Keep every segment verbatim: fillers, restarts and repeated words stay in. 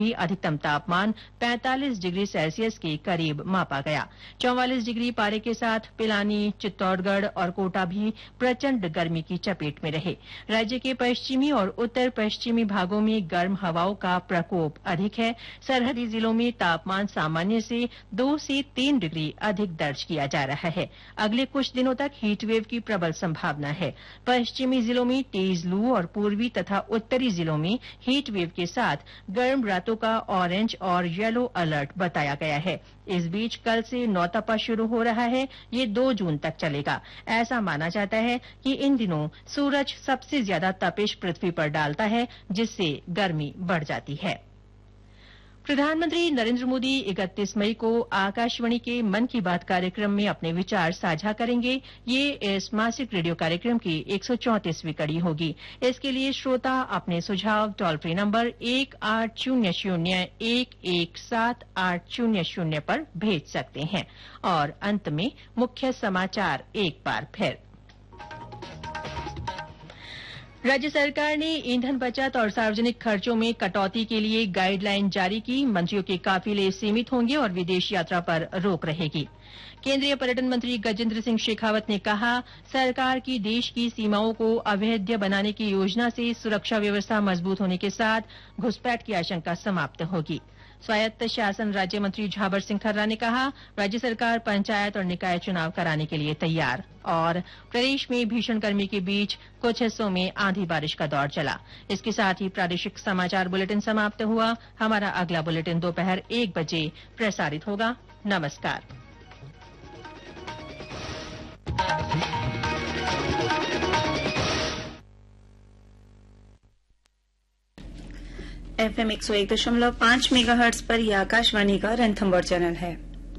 भी अधिकतम तापमान पैंतालीस डिग्री सेल्सियस के करीब मापा गया। चौवालीस डिग्री पारे के साथ पिलानी, चित्तौड़गढ़ और कोटा भी प्रचंड गर्मी की चपेट में रहे। राज्य के पश्चिमी और उत्तर पश्चिमी भागों में गर्म हवाओं का प्रकोप अधिक है। सरहदी जिलों में तापमान सामान्य से दो से तीन डिग्री अधिक दर्ज किया जा रहा है। अगले कुछ दिनों तक हीटवेव की प्रबल संभावना है। पश्चिमी जिलों में तेज लू और पूर्वी तथा उत्तरी जिलों में हीटवेव के साथ गर्म रातों का ऑरेंज और येलो अलर्ट बताया गया है। इस बीच कल से नौतपा शुरू हो रहा है। ये दो जून तक चलेगा। ऐसा माना जाता है कि इन दिनों सूरज सबसे ज्यादा तपिश पृथ्वी पर डालता है, जिससे गर्मी बढ़ जाती है। प्रधानमंत्री नरेंद्र मोदी इकतीस मई को आकाशवाणी के मन की बात कार्यक्रम में अपने विचार साझा करेंगे। ये इस मासिक रेडियो कार्यक्रम की एक सौ चौंतीसवीं कड़ी होगी। इसके लिए श्रोता अपने सुझाव टोल फ्री नंबर एक आठ शून्य शून्य एक एक सात आठ शून्य शून्य पर भेज सकते हैं। और अंत में मुख्य समाचार एक बार फिर। राज्य सरकार ने ईंधन बचत और सार्वजनिक खर्चों में कटौती के लिए गाइडलाइन जारी की। मंत्रियों के काफिले सीमित होंगे और विदेश यात्रा पर रोक रहेगी। केंद्रीय पर्यटन मंत्री गजेंद्र सिंह शेखावत ने कहा, सरकार की देश की सीमाओं को अवैध बनाने की योजना से सुरक्षा व्यवस्था मजबूत होने के साथ घुसपैठ की आशंका समाप्त होगी। स्वायत्त शासन राज्य मंत्री झाबर सिंह थर्रा ने कहा, राज्य सरकार पंचायत और निकाय चुनाव कराने के लिए तैयार। और प्रदेश में भीषण गर्मी के बीच कुछ हिस्सों में आंधी बारिश का दौर चला। इसके साथ ही प्रादेशिक समाचार बुलेटिन समाप्त हुआ। हमारा अगला बुलेटिन दोपहर एक बजे प्रसारित होगा। नमस्कार। एफ एम एक सौ एक दशमलव पांच मेगाहर्ट्ज पर यह आकाशवाणी का रणथंबोर चैनल है।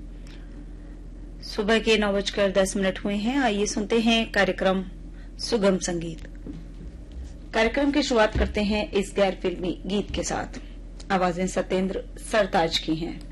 सुबह के नौ बजकर दस मिनट हुए हैं। आइए सुनते हैं कार्यक्रम सुगम संगीत। कार्यक्रम की शुरुआत करते हैं इस गैर फिल्मी गीत के साथ। आवाजें सत्येंद्र सरताज की हैं।